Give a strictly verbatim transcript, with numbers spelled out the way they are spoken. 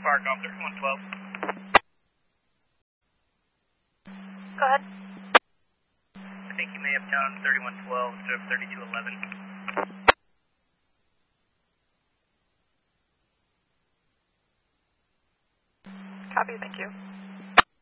Park, off thirty-one twelve. Go ahead. I think you may have done thirty-one twelve to thirty-two eleven. Copy, thank you.